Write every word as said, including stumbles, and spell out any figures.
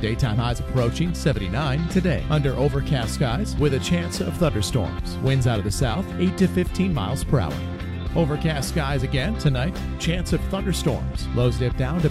Daytime highs approaching seventy-nine today under overcast skies with a chance of thunderstorms. Winds out of the south, eight to fifteen miles per hour. Overcast skies again tonight. Chance of thunderstorms. Lows dip down to